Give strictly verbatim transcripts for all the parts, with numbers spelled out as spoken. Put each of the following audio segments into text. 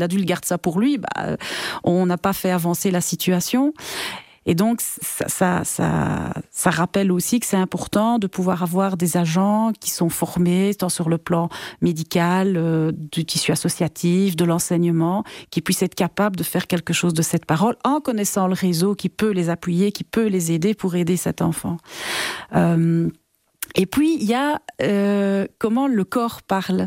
l'adulte garde ça pour lui, bah, on n'a pas fait avancer la situation. Et donc, ça, ça, ça, ça rappelle aussi que c'est important de pouvoir avoir des agents qui sont formés, tant sur le plan médical, euh, du tissu associatif, de l'enseignement, qui puissent être capables de faire quelque chose de cette parole, en connaissant le réseau qui peut les appuyer, qui peut les aider pour aider cet enfant. Euh, et puis, il y a euh, comment le corps parle.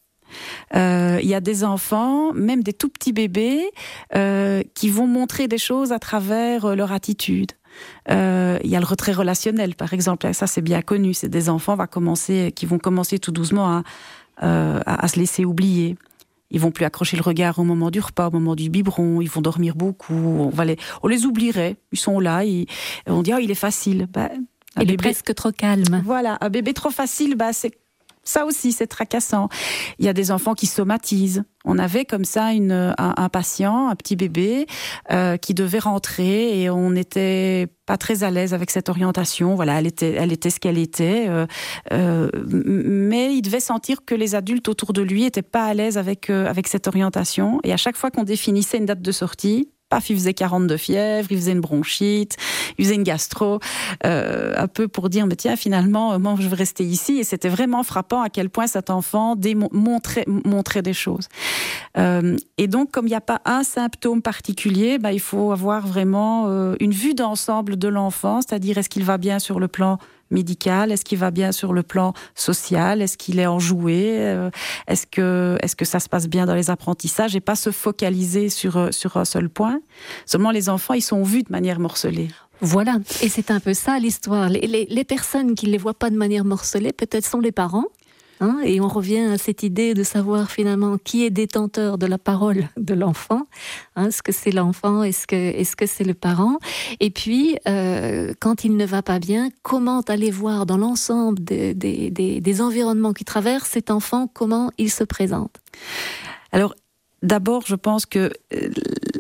Il euh, y a des enfants, même des tout petits bébés, euh, qui vont montrer des choses à travers euh, leur attitude. Il euh, y a le retrait relationnel, par exemple. Ça, c'est bien connu. C'est des enfants va commencer, qui vont commencer tout doucement à, euh, à, à se laisser oublier. Ils vont plus accrocher le regard au moment du repas, au moment du biberon. Ils vont dormir beaucoup. On, va les, on les oublierait. Ils sont là. Ils, on dit, oh, il est facile. Ben, il bébé, est presque trop calme. Voilà. Un bébé trop facile, ben, c'est ça aussi, c'est tracassant. Il y a des enfants qui somatisent. On avait comme ça une, un, un patient, un petit bébé, euh, qui devait rentrer et on n'était pas très à l'aise avec cette orientation. Voilà, elle était, elle était ce qu'elle était. Euh, euh, mais il devait sentir que les adultes autour de lui n'étaient pas à l'aise avec, euh, avec cette orientation. Et à chaque fois qu'on définissait une date de sortie, paf, il faisait quarante de fièvre, il faisait une bronchite, il faisait une gastro, euh, un peu pour dire, mais tiens, finalement, moi, je veux rester ici. Et c'était vraiment frappant à quel point cet enfant démon- montrait, montrait des choses. Euh, et donc, comme il n'y a pas un symptôme particulier, bah, il faut avoir vraiment euh, une vue d'ensemble de l'enfant, c'est-à-dire est-ce qu'il va bien sur le plan médical, est-ce qu'il va bien sur le plan social, est-ce qu'il est enjoué, euh, est-ce que, est-ce que ça se passe bien dans les apprentissages et pas se focaliser sur, sur un seul point. Seulement les enfants, ils sont vus de manière morcelée. Voilà, et c'est un peu ça l'histoire. Les, les, les personnes qui ne les voient pas de manière morcelée, peut-être sont les parents. Hein, et on revient à cette idée de savoir finalement qui est détenteur de la parole de l'enfant. Hein, est-ce que c'est l'enfant, est-ce que, est-ce que c'est le parent? Et puis, euh, quand il ne va pas bien, comment aller voir dans l'ensemble des, des, des, des environnements qui traversent cet enfant, comment il se présente? Alors, d'abord, je pense que euh,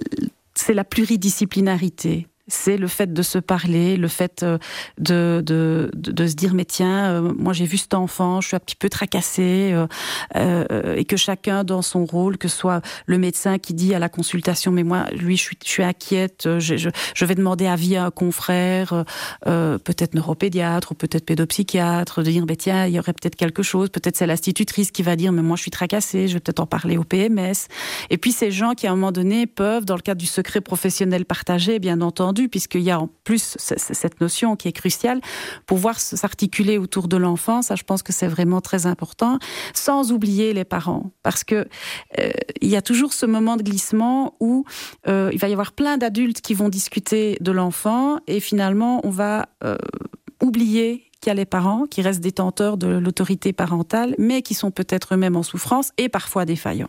c'est la pluridisciplinarité. C'est le fait de se parler, le fait de, de, de, de se dire, mais tiens, euh, moi j'ai vu cet enfant, je suis un petit peu tracassée, euh, euh, et que chacun dans son rôle, que ce soit le médecin qui dit à la consultation, mais moi, lui, je suis, je suis inquiète, je, je, je vais demander avis à un confrère, euh, peut-être neuropédiatre ou peut-être pédopsychiatre, de dire, mais tiens, il y aurait peut-être quelque chose, peut-être c'est l'institutrice qui va dire, mais moi je suis tracassée, je vais peut-être en parler au P M S. Et puis ces gens qui, à un moment donné, peuvent, dans le cadre du secret professionnel partagé, bien entendu, puisqu'il y a en plus cette notion qui est cruciale, pouvoir s'articuler autour de l'enfant, ça je pense que c'est vraiment très important, sans oublier les parents, parce que euh, il y a toujours ce moment de glissement où euh, il va y avoir plein d'adultes qui vont discuter de l'enfant et finalement on va euh, oublier qu'il y a les parents qui restent détenteurs de l'autorité parentale, mais qui sont peut-être eux-mêmes en souffrance et parfois défaillants.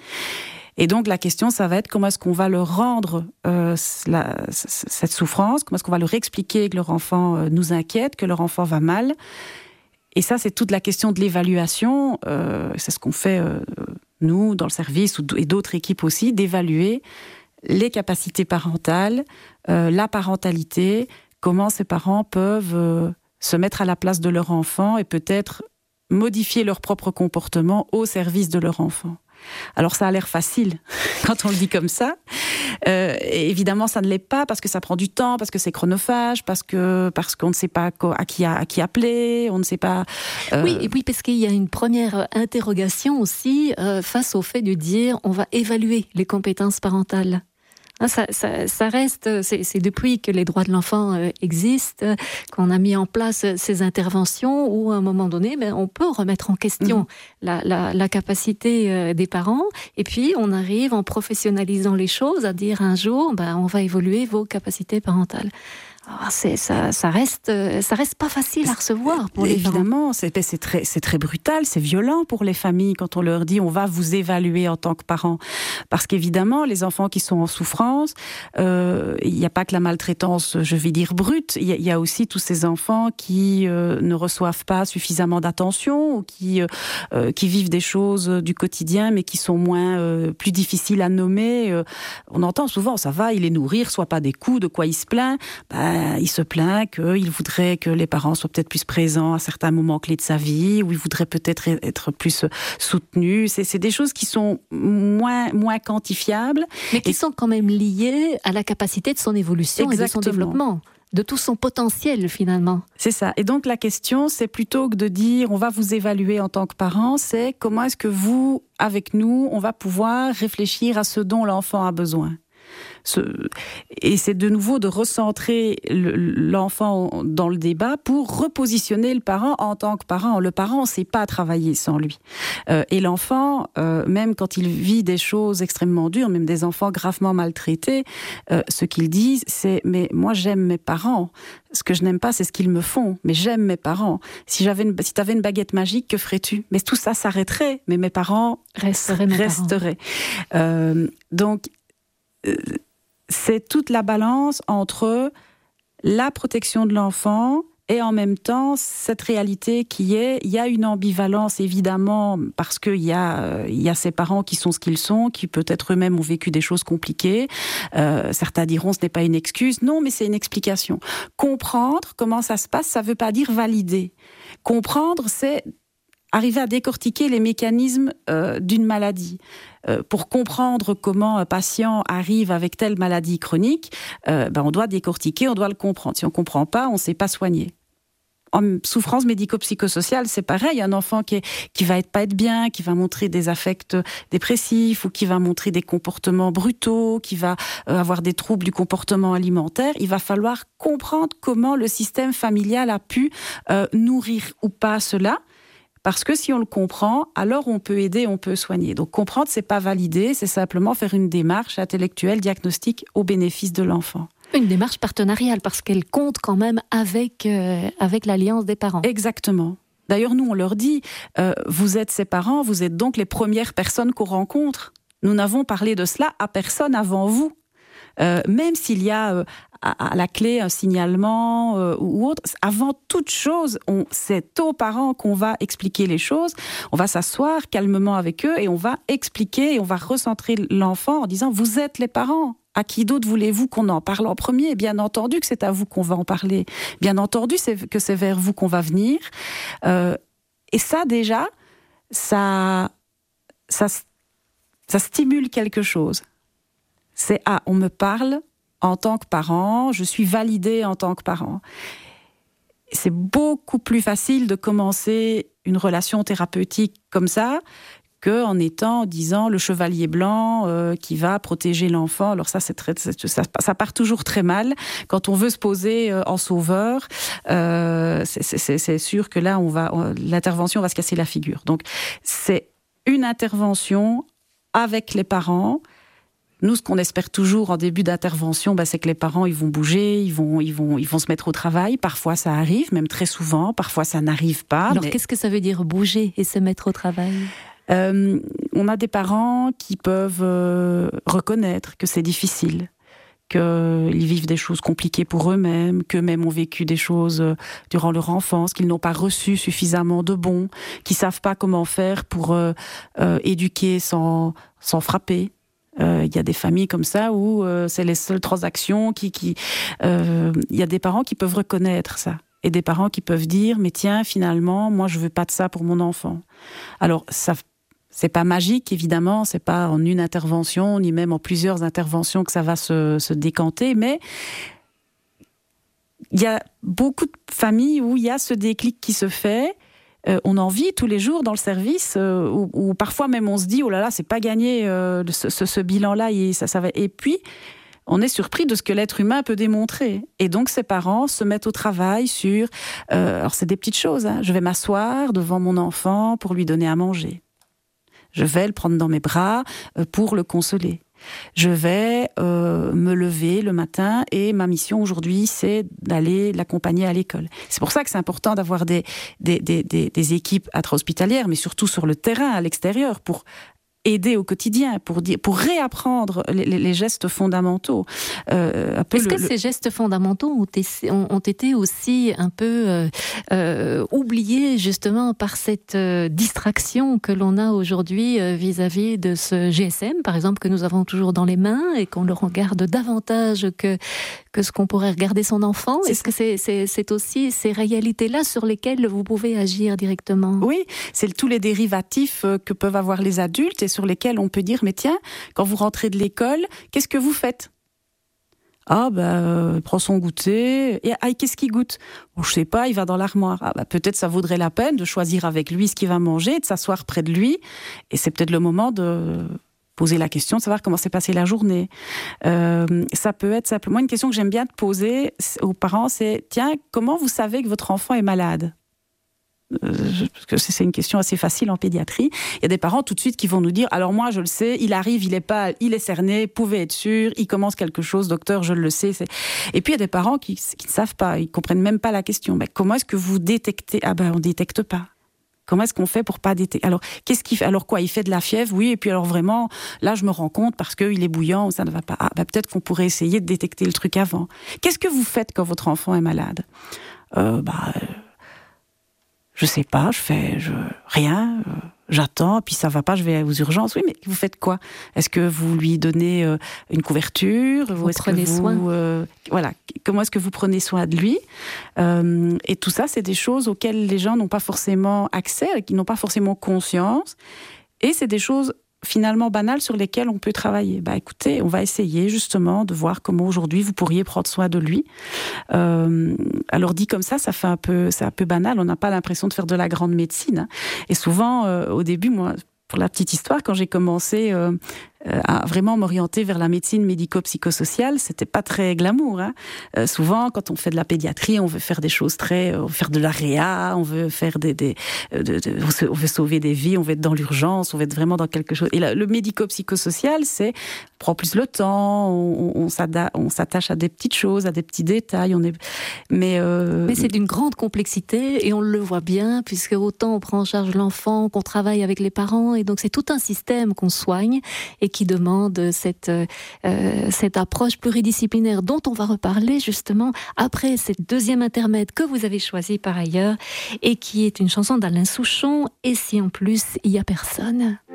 Et donc la question, ça va être comment est-ce qu'on va leur rendre euh, la, cette souffrance, comment est-ce qu'on va leur expliquer que leur enfant euh, nous inquiète, que leur enfant va mal. Et ça, c'est toute la question de l'évaluation. Euh, c'est ce qu'on fait, euh, nous, dans le service, et d'autres équipes aussi, d'évaluer les capacités parentales, euh, la parentalité, comment ces parents peuvent euh, se mettre à la place de leur enfant et peut-être modifier leur propre comportement au service de leur enfant. Alors ça a l'air facile quand on le dit comme ça. Euh, et évidemment, ça ne l'est pas parce que ça prend du temps, parce que c'est chronophage, parce que parce qu'on ne sait pas à qui, à qui appeler, on ne sait pas. Euh... Oui, et puis parce qu'il y a une première interrogation aussi euh, face au fait de dire on va évaluer les compétences parentales. Hein, ça, ça, ça reste, c'est, c'est depuis que les droits de l'enfant euh, existent, qu'on a mis en place ces interventions où, à un moment donné, ben, on peut remettre en question mmh. la, la, la capacité euh, des parents. Et puis, on arrive, en professionnalisant les choses, à dire un jour, ben, on va évoluer vos capacités parentales. Alors, c'est, ça, ça reste, ça reste pas facile à recevoir pour les Évidemment, parents. c'est, c'est très, c'est très brutal, c'est violent pour les familles quand on leur dit on va vous évaluer en tant que parents, parce qu'évidemment les enfants qui sont en souffrance, euh, il n'y a pas que la maltraitance, je vais dire brute, il y, y a aussi tous ces enfants qui euh, ne reçoivent pas suffisamment d'attention ou qui euh, qui vivent des choses du quotidien mais qui sont moins euh, plus difficiles à nommer. Euh, on entend souvent ça va, il est nourrir, soit pas des coups, de quoi il se plaint. Ben, ben, il se plaint qu'il voudrait que les parents soient peut-être plus présents à certains moments clés de sa vie, ou il voudrait peut-être être plus soutenu. C'est, c'est des choses qui sont moins, moins quantifiables. Mais qui et... sont quand même liées à la capacité de son évolution. Exactement. Et de son développement. De tout son potentiel, finalement. C'est ça. Et donc, la question, c'est plutôt que de dire, on va vous évaluer en tant que parent, c'est comment est-ce que vous, avec nous, on va pouvoir réfléchir à ce dont l'enfant a besoin. Ce... Et c'est de nouveau de recentrer le, l'enfant dans le débat pour repositionner le parent en tant que parent. Le parent ne sait pas travailler sans lui. Euh, et l'enfant, euh, même quand il vit des choses extrêmement dures, même des enfants gravement maltraités, euh, ce qu'ils disent, c'est « mais moi j'aime mes parents ». Ce que je n'aime pas, c'est ce qu'ils me font. Mais j'aime mes parents. Si j'avais une, si tu avais une baguette magique, que ferais-tu ? Mais tout ça s'arrêterait. Mais mes parents resteraient. Mes resteraient. Parents. Euh, donc, c'est toute la balance entre la protection de l'enfant et en même temps cette réalité qui est, il y a une ambivalence évidemment parce qu'il y a, il y a ces parents qui sont ce qu'ils sont, qui peut-être eux-mêmes ont vécu des choses compliquées. Euh, certains diront ce n'est pas une excuse. Non, mais c'est une explication. Comprendre comment ça se passe, ça ne veut pas dire valider. Comprendre, c'est arriver à décortiquer les mécanismes euh, d'une maladie. Euh, pour comprendre comment un patient arrive avec telle maladie chronique, euh, ben on doit décortiquer, on doit le comprendre. Si on ne comprend pas, on ne sait pas soigner. En souffrance médico-psychosociale, c'est pareil. Un enfant qui, est, qui va être, pas être bien, qui va montrer des affects dépressifs ou qui va montrer des comportements brutaux, qui va euh, avoir des troubles du comportement alimentaire, il va falloir comprendre comment le système familial a pu euh, nourrir ou pas cela. Parce que si on le comprend, alors on peut aider, on peut soigner. Donc comprendre, c'est pas valider, c'est simplement faire une démarche intellectuelle, diagnostique au bénéfice de l'enfant. Une démarche partenariale, parce qu'elle compte quand même avec, euh, avec l'alliance des parents. Exactement. D'ailleurs, nous, on leur dit, euh, vous êtes ses parents, vous êtes donc les premières personnes qu'on rencontre. Nous n'avons parlé de cela à personne avant vous. Euh, même s'il y a euh, à, à la clé un signalement euh, ou autre, avant toute chose, on, c'est aux parents qu'on va expliquer les choses. On va s'asseoir calmement avec eux et on va expliquer et on va recentrer l'enfant en disant « vous êtes les parents ». À qui d'autre voulez-vous qu'on en parle en premier ? Bien entendu que c'est à vous qu'on va en parler. Bien entendu c'est, que c'est vers vous qu'on va venir. Euh, et ça, déjà, ça, ça, ça stimule quelque chose. C'est « ah, on me parle en tant que parent, je suis validée en tant que parent ». C'est beaucoup plus facile de commencer une relation thérapeutique comme ça qu'en étant, en disant, le chevalier blanc euh, qui va protéger l'enfant. Alors ça, c'est très, c'est, ça, ça part toujours très mal. Quand on veut se poser euh, en sauveur, euh, c'est, c'est, c'est sûr que là, on va, on, l'intervention va se casser la figure. Donc, c'est une intervention avec les parents. Nous, ce qu'on espère toujours en début d'intervention, bah, c'est que les parents, ils vont bouger, ils vont, ils vont, ils vont se mettre au travail. Parfois, ça arrive, même très souvent. Parfois, ça n'arrive pas. Alors, mais... qu'est-ce que ça veut dire, bouger et se mettre au travail ? euh, On a des parents qui peuvent euh, reconnaître que c'est difficile, qu'ils vivent des choses compliquées pour eux-mêmes, qu'eux-mêmes ont vécu des choses euh, durant leur enfance, qu'ils n'ont pas reçu suffisamment de bons, qu'ils ne savent pas comment faire pour euh, euh, éduquer sans, sans frapper. Il euh, y a des familles comme ça où euh, c'est les seules transactions qui... qui euh, y a des parents qui peuvent reconnaître ça. Et des parents qui peuvent dire « mais tiens, finalement, moi, je veux pas de ça pour mon enfant ». Alors, ça, c'est pas magique, évidemment, c'est pas en une intervention, ni même en plusieurs interventions que ça va se, se décanter, mais il y a beaucoup de familles où il y a ce déclic qui se fait. Euh, on en vit tous les jours dans le service, euh, où, où parfois même on se dit « oh là là, c'est pas gagné, euh, ce, ce, ce bilan-là, et, ça, ça va... ». Et puis, on est surpris de ce que l'être humain peut démontrer. Et donc, ces parents se mettent au travail sur... Euh, alors, c'est des petites choses. Hein. Je vais m'asseoir devant mon enfant pour lui donner à manger. Je vais le prendre dans mes bras euh, pour le consoler. Je vais euh, me lever le matin et ma mission aujourd'hui, c'est d'aller l'accompagner à l'école. C'est pour ça que c'est important d'avoir des, des, des, des, des équipes intra-hospitalières, mais surtout sur le terrain, à l'extérieur, pour aider au quotidien, pour dire, pour réapprendre les, les, les gestes fondamentaux. Euh, Est-ce le, que le... ces gestes fondamentaux ont, été, ont, ont été aussi un peu euh, euh, oubliés justement par cette euh, distraction que l'on a aujourd'hui euh, vis-à-vis de ce G S M, par exemple, que nous avons toujours dans les mains et qu'on le regarde davantage que, que ce qu'on pourrait regarder son enfant? Est-ce que c'est, c'est, c'est aussi ces réalités-là sur lesquelles vous pouvez agir directement? Oui, c'est tous les dérivatifs que peuvent avoir les adultes et sur lesquels on peut dire, mais tiens, quand vous rentrez de l'école, qu'est-ce que vous faites? Ah, ben, euh, il prend son goûter. Et ah, qu'est-ce qu'il goûte? Bon, je sais pas, il va dans l'armoire. Ah, ben, peut-être ça vaudrait la peine de choisir avec lui ce qu'il va manger, de s'asseoir près de lui. Et c'est peut-être le moment de poser la question, de savoir comment s'est passée la journée. Euh, ça peut être simplement une question que j'aime bien de poser aux parents, c'est, tiens, comment vous savez que votre enfant est malade? Euh, parce que c'est une question assez facile en pédiatrie. Il y a des parents tout de suite qui vont nous dire, alors moi je le sais, il arrive, il est pas, il est cerné, pouvez être sûr, il commence quelque chose, docteur, je le sais. C'est... Et puis il y a des parents qui, qui ne savent pas, ils comprennent même pas la question. Mais comment est-ce que vous détectez? Ah ben on détecte pas. Comment est-ce qu'on fait pour pas détecter? Alors qu'est-ce qu'il fait? Alors quoi? Il fait de la fièvre, oui. Et puis alors vraiment, là je me rends compte parce que il est bouillant ou ça ne va pas. Ah ben peut-être qu'on pourrait essayer de détecter le truc avant. Qu'est-ce que vous faites quand votre enfant est malade? Euh, bah euh... Je sais pas, je fais je, rien, euh, j'attends, puis ça va pas, je vais aux urgences. Oui, mais vous faites quoi? Est-ce que vous lui donnez euh, une couverture? Vous est-ce prenez que vous, soin euh, voilà, comment est-ce que vous prenez soin de lui? euh, Et tout ça, c'est des choses auxquelles les gens n'ont pas forcément accès, qui n'ont pas forcément conscience. Et c'est des choses finalement banales sur lesquelles on peut travailler. Bah écoutez, on va essayer justement de voir comment aujourd'hui vous pourriez prendre soin de lui. Euh, alors dit comme ça, ça fait un peu, c'est un peu banal. On n'a pas l'impression de faire de la grande médecine. Hein. Et souvent, euh, au début, moi, pour la petite histoire, quand j'ai commencé euh, à vraiment m'orienter vers la médecine médico-psychosociale, c'était pas très glamour. Hein. Euh, souvent, quand on fait de la pédiatrie, on veut faire des choses très, on veut faire de la réa, on veut faire des, des de, de, on veut sauver des vies, on veut être dans l'urgence, on veut être vraiment dans quelque chose. Et là, le médico-psychosocial, c'est on prend plus le temps, on, on, on s'attache à des petites choses, à des petits détails. On est, mais euh... mais c'est d'une grande complexité et on le voit bien puisque autant on prend en charge l'enfant, qu'on travaille avec les parents, et donc c'est tout un système qu'on soigne et qui demande cette, euh, cette approche pluridisciplinaire dont on va reparler justement après cette deuxième intermède que vous avez choisi par ailleurs et qui est une chanson d'Alain Souchon, Et si en plus il y a personne.